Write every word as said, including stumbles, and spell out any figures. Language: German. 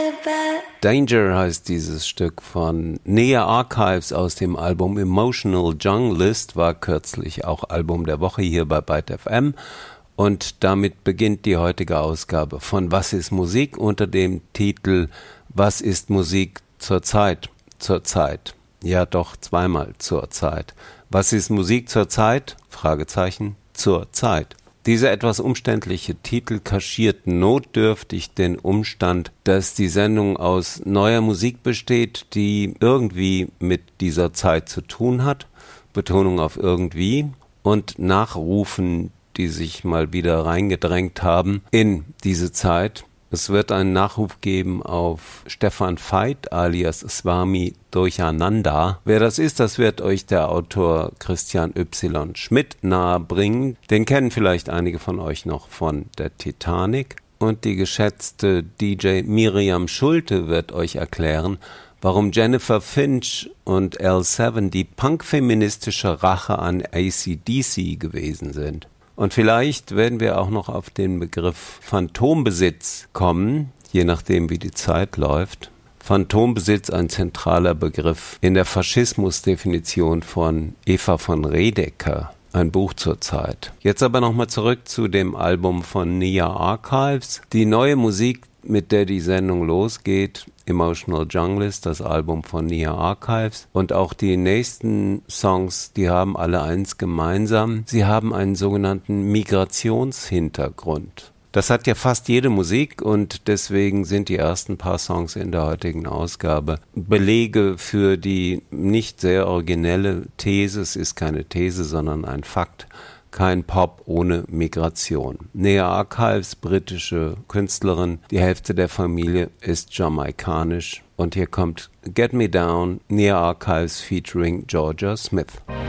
Danger heißt dieses Stück von Nea Archives aus dem Album Emotional Junglist, war kürzlich auch Album der Woche hier bei Byte F M. Und damit beginnt die heutige Ausgabe von Was ist Musik unter dem Titel Was ist Musik zur Zeit? Zur Zeit. Ja doch, zweimal zur Zeit. Was ist Musik zur Zeit? Fragezeichen. Zur Zeit. Dieser etwas umständliche Titel kaschiert notdürftig den Umstand, dass die Sendung aus neuer Musik besteht, die irgendwie mit dieser Zeit zu tun hat, Betonung auf irgendwie, und Nachrufen, die sich mal wieder reingedrängt haben in diese Zeit. Es wird einen Nachruf geben auf Stefan Veit alias Swami Durcheinander. Wer das ist, das wird euch der Autor Christian Y. Schmidt nahebringen. Den kennen vielleicht einige von euch noch von der Titanic. Und die geschätzte D J Miriam Schulte wird euch erklären, warum Jennifer Finch und L sieben die punkfeministische Rache an A C D C gewesen sind. Und vielleicht werden wir auch noch auf den Begriff Phantombesitz kommen, je nachdem wie die Zeit läuft. Phantombesitz, ein zentraler Begriff in der Faschismusdefinition von Eva von Redeker, ein Buch zur Zeit. Jetzt aber nochmal zurück zu dem Album von Nea Archives. Die neue Musik, mit der die Sendung losgeht, Emotional Junglist, das Album von Nea Archives. Und auch die nächsten Songs, die haben alle eins gemeinsam. Sie haben einen sogenannten Migrationshintergrund. Das hat ja fast jede Musik und deswegen sind die ersten paar Songs in der heutigen Ausgabe Belege für die nicht sehr originelle These. Es ist keine These, sondern ein Fakt. Kein Pop ohne Migration. Nea Archives, britische Künstlerin, die Hälfte der Familie ist jamaikanisch. Und hier kommt Get Me Down, Nea Archives featuring Georgia Smith.